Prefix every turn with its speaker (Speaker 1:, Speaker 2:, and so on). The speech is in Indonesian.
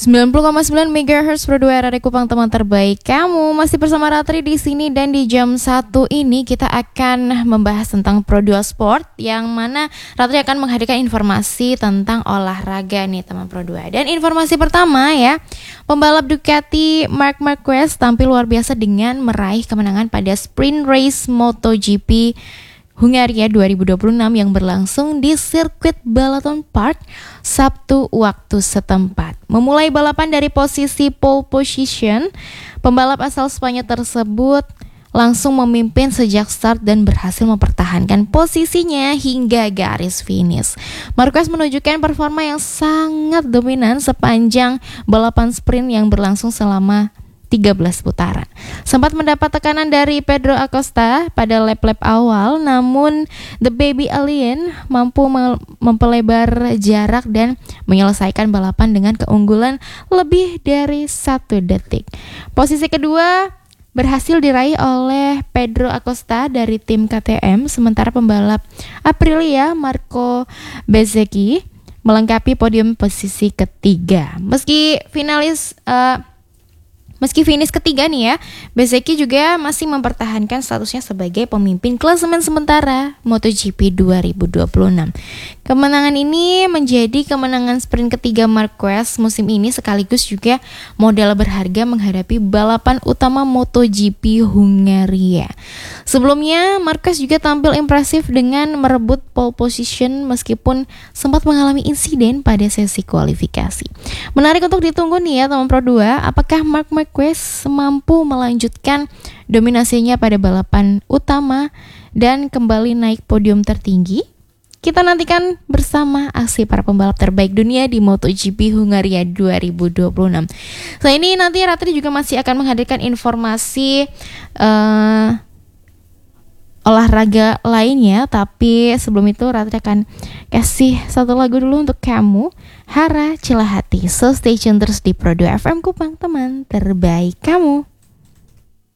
Speaker 1: 90,9 MHz Pro 2 RRI Kupang, teman terbaik kamu. Masih bersama Ratri di sini, dan di jam 1 ini kita akan membahas tentang Pro 2 Sport, yang mana Ratri akan menghadirkan informasi tentang olahraga nih teman Pro 2. Dan informasi pertama ya, pembalap Ducati Marc Marquez tampil luar biasa dengan meraih kemenangan pada sprint race MotoGP Hungaria 2026 yang berlangsung di sirkuit Balaton Park Sabtu waktu setempat. Memulai balapan dari posisi pole position, pembalap asal Spanyol tersebut langsung memimpin sejak start dan berhasil mempertahankan posisinya hingga garis finish. Marquez menunjukkan performa yang sangat dominan sepanjang balapan sprint yang berlangsung selama 13 putaran. Sempat mendapat tekanan dari Pedro Acosta pada lap-lap awal, namun The Baby Alien mampu mempelebar jarak dan menyelesaikan balapan dengan keunggulan lebih dari 1 detik. Posisi kedua berhasil diraih oleh Pedro Acosta dari tim KTM, sementara pembalap Aprilia Marco Bezzecchi melengkapi podium posisi ketiga. Meski finish ketiga nih ya, Bezzecchi juga masih mempertahankan statusnya sebagai pemimpin klasemen sementara MotoGP 2026. Kemenangan ini menjadi kemenangan sprint ketiga Marquez musim ini, sekaligus juga modal berharga menghadapi balapan utama MotoGP Hungaria. Sebelumnya, Marquez juga tampil impresif dengan merebut pole position meskipun sempat mengalami insiden pada sesi kualifikasi. Menarik untuk ditunggu nih ya teman Pro 2, apakah Marc Marquez mampu melanjutkan dominasinya pada balapan utama dan kembali naik podium tertinggi? Kita nantikan bersama aksi para pembalap terbaik dunia di MotoGP Hungaria 2026. Selain ini nanti Ratri juga masih akan menghadirkan informasi olahraga lainnya, tapi sebelum itu Ratri akan kasih satu lagu dulu untuk kamu, Hara Cilahati. So stay tune terus di Pro 2 FM Kupang, teman terbaik kamu.